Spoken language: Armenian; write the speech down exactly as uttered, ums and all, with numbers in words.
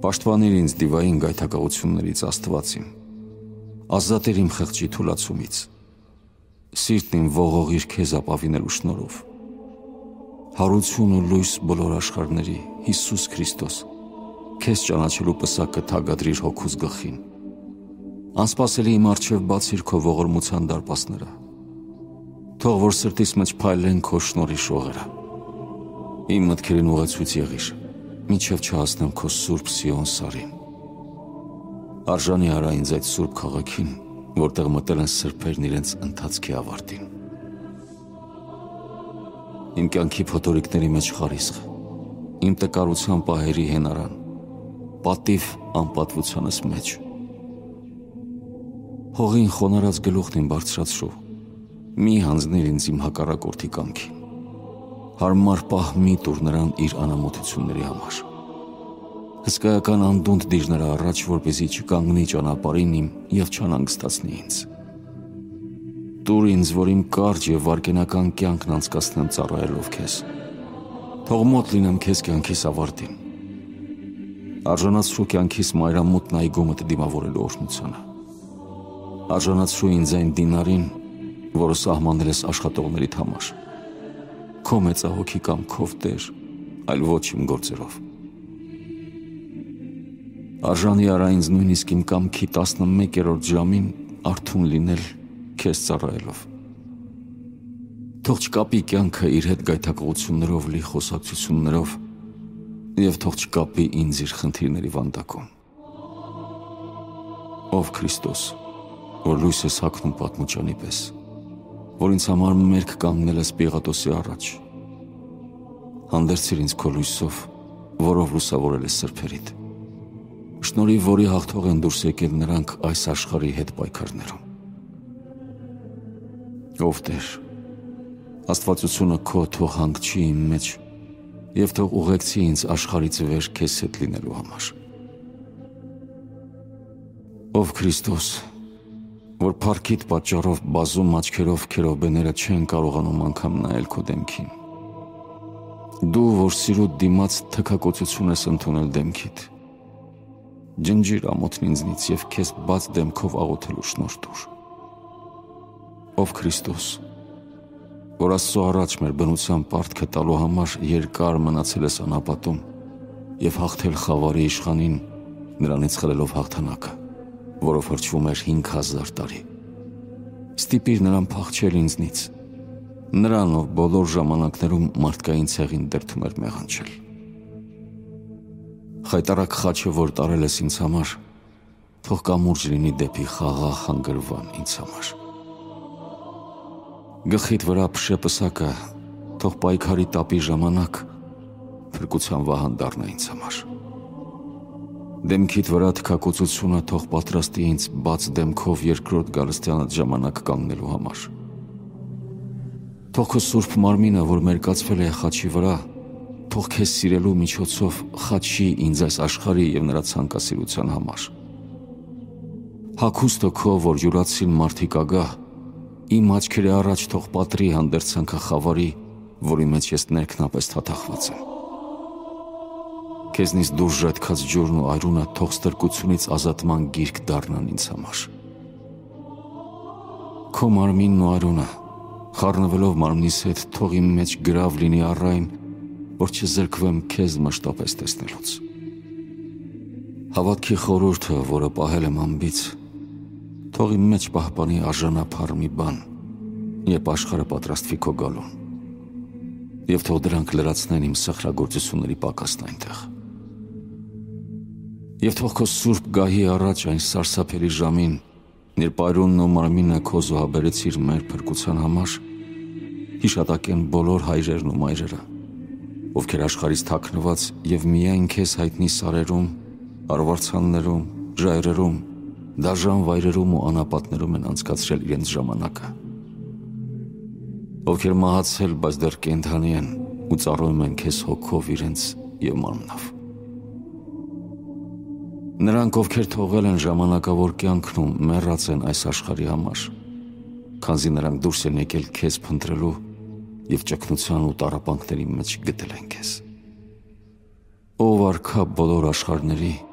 Պաշտպանիր ինձ դիվային գայթակղություններից Աստվածիմ, ազատիր իմ խղճի թուլացումից, սիրտն իմ ողողիր քեզ ապավինելու շնորհով, հարություն ու լույս բոլոր աշխարհների, Հիսուս Քրիստոս, քեզ ճանաչելու պսակը թագադրիր հոգուս գլխին, անսպասելի իմ առջև բացիր քո ողորմության դարպասները, թող որ սրտիս մեջ փայլեն քո շնորհի շողերը, իմ մտքերին ուղեցույց եղիր, մինչև չհասնեմ քո սուրբ Սիոն սարին։ Արժանի արա ինձ այդ սուրբ քաղաքին, որտեղ մտել են սրբերն իրենց ընթացքի ավարտին։ Իմ կյանքի փոթորիկների մեջ խարիսխ, իմ տկարության պահերի հենարան, պատիվ անպատվությանս մեջ։ Հողին խոնարհած գլուխն իմ բարձրացրու, մի հանձնիր ինձ իմ հակառակորդի կամքին, հարմար պահ մի տուր նրան իր անամոթությունների համար։ Հսկայական անդունդ դիր նրա առաջ, որպեսզի չկանգնի ճանապարհին իմ և չանհանգստացնի ինձ։ Տուր ինձ, որ իմ կարճ և վայրկենական կյանքն անցկացնեմ ծառայելով քեզ։ Թող մոտ լինեմ քեզ կյանքիս ավարտին։ Արժանացրու կյանքիս մայրամուտ նայգոմդ դիմավորելու օրհնությանը։ Արժանացրու ինձ այն դինարին, որը սահմանել ես աշխատողներիդ համար։ Քո մեծահոգի կամքով Տեր, այլ ոչ իմ գործերով։ Արժանի արա ինձ նույնիսկ իմ կամքի տասնմեկերորդ ժամին արթուն լինել քեզ ծառայելով։ Թող չկապի կյանքը իր հետ գայթակղություններով լի խոսակցություններով և թող չկապի ինձ իր խնդիրների վանդակում։ Ով Քրիստոս, որ լույս ես հագնում պատմուճանի պես, որ ինձ համար մերկ կանգնել ես Պիղատոսի առաջ, հանդերձիր ինձ քո լույսով, որով լուսավորել ես սրբերիդ, շնորհիվ որի հաղթող են դուրս եկել նրանք այս աշխարհի հետ պայքարներում։ Ով Տեր, աստվածությունը քո թող հանգչի իմ մեջ և թող ուղեկցի ինձ աշխարհից վեր քեզ հետ լինելու համար։ Ով Քրիստոս, որ փառքիդ պատճառով բազում աչքերով քերովբեները չեն կարողանում անգամ նայել քո դեմքին։ Դու, որ սիրուդ դիմաց թքակոծություն ես ընդունել դեմքիդ, ջնջիր ամոթն ինձնից և քեզ բաց դեմքով աղոթելու շնորհ տուր։ Ով Քրիստոս, որ Աստծո առաջ մեր բնության պարտքը տալու համար երկար մնացել ես անապատում և հաղթել խավարի իշխանին, նրանից խլելով հաղթանակը, որով հրճվում էր հինգ հազար տարի։ Ստիպիր նրան փախչել ինձնից, նրան, ով բոլոր ժամանակներում մարդկային ցեղին դրդում էր մեղանչել։ Խայտառակ խաչը, որ տարել ես ինձ համար, թող կամուրջ լինի դեպի խաղաղ հանգրվան ինձ համար։ Գլխիդ վրա փշե պսակը, թող պայքարի տապի ժամանակ փրկության վահան դառնա ինձ համար։ Դեմքիդ վրա թքակոծությունը թող պատրաստի ինձ բաց դեմքով երկրորդ գալստյանդ ժամանակ կանգնելու համար։ Թող քո սուրբ մարմինը, որ մերկացվել է խաչի վրա, թող քեզ սիրելու միջոցով խաչի ինձ այս աշխարհի և նրա ցանկասիրության համար։ Հագուստը քո, որ յուրացին մարդիկ ագահ, իմ աչքերի առաջ թող պատռի հանդերձանքը խավարի, որի մեջ ես ներքնապես թաթախված եմ։ Քեզնից դուրս ժայթքած ջուրն ու այրունը թող ստրկությունից ազատման գիրք դառնան ինձ համար։ Քո մարմինն ու այրունը, խառնվելով մարմնիս հետ, թող իմ մեջ գրավ լինի առայն, որ չզրկվեմ քեզ մշտապես տեսնելուց։ Հավատքի խորհուրդը, որը պահել եմ անբից, թող իմ մեջ պահպանի արժանափառ մի բան, երբ աշխարհը պատրաստվի քո գալուն, և թող դրանք լրացնեն իմ սխրագործությունների պակասն այնտեղ։ Եվ թող քո սուրբ գահի առաջ այն սարսափելի ժամին, երբ այրունն ու մարմինը քո զոհաբերեցիր մեր փրկության համար, հիշատակեն բոլոր հայրերն ու մայրերը, ովքեր աշխարհից թաքնված և միայն քեզ հայտնի սարերում, արվարձաններում, ժայռերում, դաժան վայրերում ու անապատներում են անցկացրել իրենց ժամանակը, ովքեր մահացել, բայց դեռ կենդանի են ու ծառայում են քեզ հոգով իրենց և մարմնով։ Նրանք, ովքեր թողել են ժամանակավոր կյանքն ու մեռած են այս աշխարհի համար, քանզի նրանք դուրս են եկել քեզ փնտրելու և ճգնության ու տառապանքների մեջ գտել են քեզ։ Ով արքա բոլոր աշխարհների,